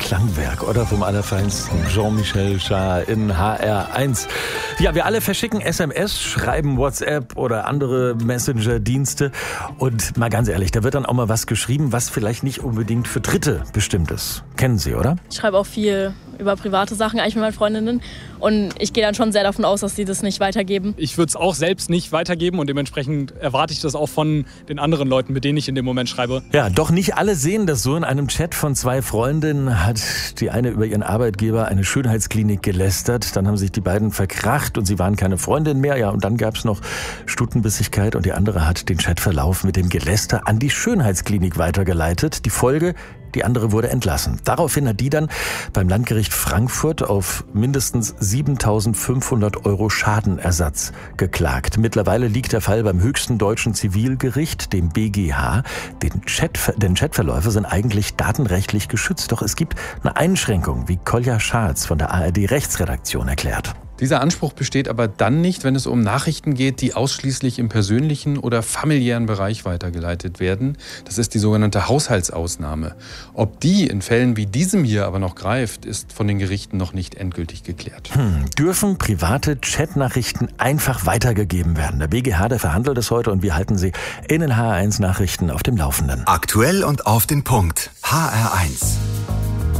Klangwerk, oder? Vom Allerfeinsten. Jean-Michel Jarre in HR1. Ja, wir alle verschicken SMS, schreiben WhatsApp oder andere Messenger-Dienste. Und mal ganz ehrlich, da wird dann auch mal was geschrieben, was vielleicht nicht unbedingt für Dritte bestimmt ist. Kennen Sie, oder? Ich schreibe auch viel über private Sachen eigentlich mit meinen Freundinnen. Und ich gehe dann schon sehr davon aus, dass sie das nicht weitergeben. Ich würde es auch selbst nicht weitergeben und dementsprechend erwarte ich das auch von den anderen Leuten, mit denen ich in dem Moment schreibe. Ja, doch nicht alle sehen das so. In einem Chat von 2 Freundinnen hat die eine über ihren Arbeitgeber eine Schönheitsklinik gelästert. Dann haben sich die beiden verkracht und sie waren keine Freundin mehr. Ja, und dann gab es noch Stutenbissigkeit und die andere hat den Chatverlauf mit dem Geläster an die Schönheitsklinik weitergeleitet. Die Folge: die andere wurde entlassen. Daraufhin hat die dann beim Landgericht Frankfurt auf mindestens 7.500 € Schadenersatz geklagt. Mittlerweile liegt der Fall beim höchsten deutschen Zivilgericht, dem BGH. Denn Chatverläufe sind eigentlich datenrechtlich geschützt. Doch es gibt eine Einschränkung, wie Kolja Scharz von der ARD-Rechtsredaktion erklärt. Dieser Anspruch besteht aber dann nicht, wenn es um Nachrichten geht, die ausschließlich im persönlichen oder familiären Bereich weitergeleitet werden. Das ist die sogenannte Haushaltsausnahme. Ob die in Fällen wie diesem hier aber noch greift, ist von den Gerichten noch nicht endgültig geklärt. Dürfen private Chatnachrichten einfach weitergegeben werden? Der BGH, der verhandelt es heute und wir halten Sie in den HR1 Nachrichten auf dem Laufenden. Aktuell und auf den Punkt. HR1.